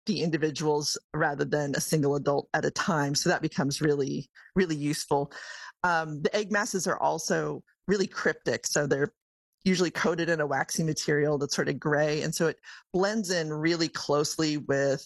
the individuals rather than a single adult at a time. So that becomes really, really useful. The egg masses are also really cryptic. So they're usually coated in a waxy material that's sort of gray. And so it blends in really closely with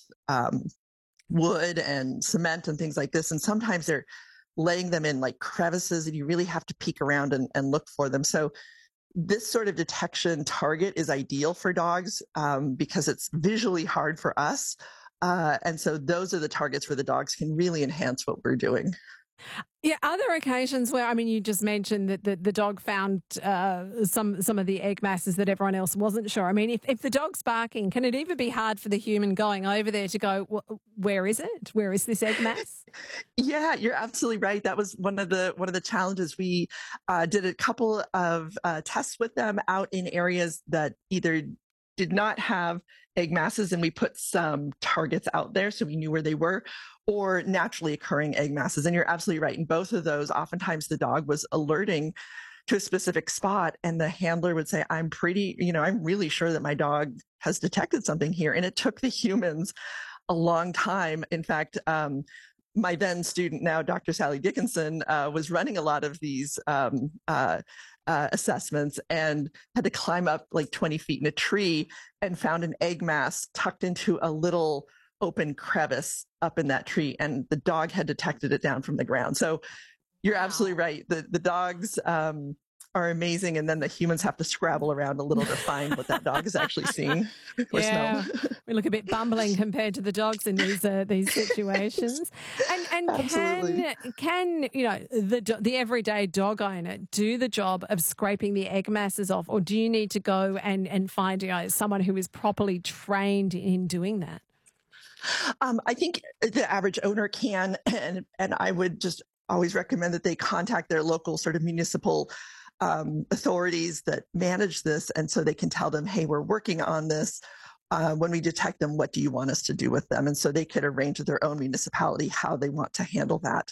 wood and cement and things like this. And sometimes they're laying them in like crevices and you really have to peek around and look for them. So this sort of detection target is ideal for dogs because it's visually hard for us. And so those are the targets where the dogs can really enhance what we're doing. Yeah, are there occasions where, I mean, you just mentioned that the dog found some of the egg masses that everyone else wasn't sure. I mean, if the dog's barking, can it even be hard for the human going over there to go, where is it? Where is this egg mass? Yeah, you're absolutely right. That was one of the challenges. We did a couple of tests with them out in areas that either did not have egg masses, and we put some targets out there so we knew where they were, or naturally occurring egg masses. And you're absolutely right. In both of those, oftentimes the dog was alerting to a specific spot and the handler would say, I'm really sure that my dog has detected something here. And it took the humans a long time. In fact, my then student, now Dr. Sally Dickinson, was running a lot of these assessments and had to climb up like 20 feet in a tree and found an egg mass tucked into a little open crevice up in that tree. And the dog had detected it down from the ground. So you're absolutely right. The dogs are amazing. And then the humans have to scrabble around a little to find what that dog is actually seeing or smell. We look a bit bumbling compared to the dogs in these situations. And can the everyday dog owner do the job of scraping the egg masses off, or do you need to go and find someone who is properly trained in doing that? I think the average owner can, and I would just always recommend that they contact their local sort of municipal authorities that manage this, and so they can tell them, hey, we're working on this. When we detect them, what do you want us to do with them? And so they could arrange with their own municipality how they want to handle that.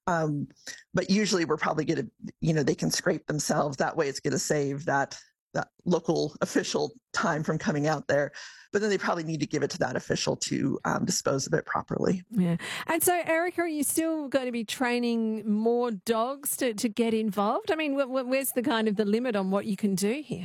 But usually we're probably going to, they can scrape themselves. That way it's going to save that local official time from coming out there. But then they probably need to give it to that official to dispose of it properly. Yeah. And so, Erica, are you still going to be training more dogs to get involved? I mean, where's the kind of the limit on what you can do here?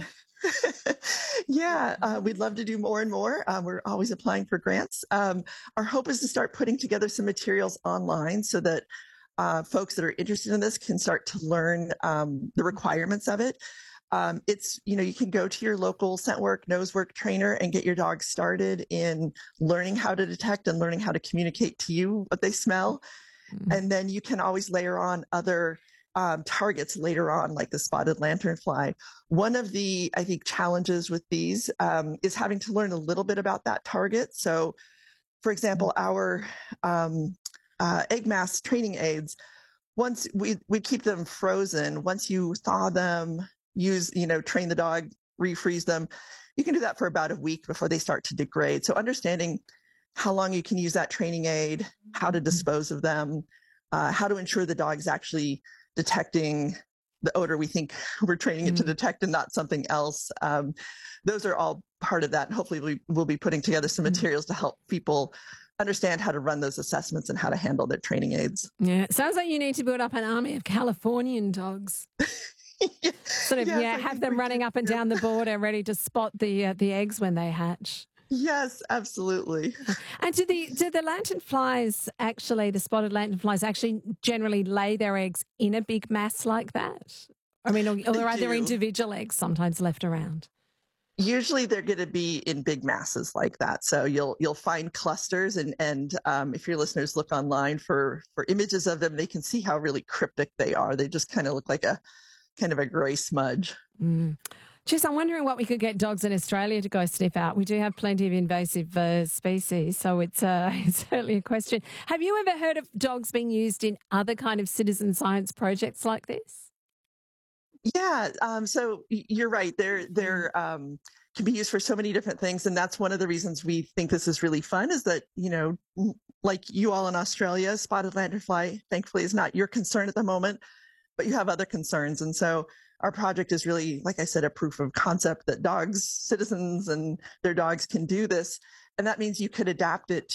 Yeah, we'd love to do more and more. We're always applying for grants. Our hope is to start putting together some materials online so that folks that are interested in this can start to learn the requirements of it. You can go to your local Scentwork, Nosework trainer and get your dog started in learning how to detect and learning how to communicate to you what they smell. Mm-hmm. And then you can always layer on other targets later on, like the spotted lanternfly. One of the, I think, challenges with these is having to learn a little bit about that target. So, for example, our egg mass training aids, once we keep them frozen, once you thaw them, train the dog, refreeze them, you can do that for about a week before they start to degrade. So understanding how long you can use that training aid, how to dispose of them, how to ensure the dog's actually detecting the odor we think we're training it to detect and not something else. Those are all part of that. And hopefully we'll be putting together some materials to help people understand how to run those assessments and how to handle their training aids. Yeah, it sounds like you need to build up an army of Californian dogs. Have them running up and down the border ready to spot the eggs when they hatch. Yes, absolutely. And do the lanternflies actually, the spotted lanternflies actually generally lay their eggs in a big mass like that? I mean, or are there individual eggs sometimes left around? Usually they're going to be in big masses like that. So you'll find clusters and if your listeners look online for images of them, they can see how really cryptic they are. They just kind of look like a kind of a gray smudge. Mm. Just, I'm wondering what we could get dogs in Australia to go sniff out. We do have plenty of invasive species, so it's certainly a question. Have you ever heard of dogs being used in other kind of citizen science projects like this? Yeah, so you're right. They're can be used for so many different things, and that's one of the reasons we think this is really fun. Is that like you all in Australia, spotted lanternfly, thankfully, is not your concern at the moment, but you have other concerns, and so our project is really, like I said, a proof of concept that dogs, citizens, and their dogs can do this. And that means you could adapt it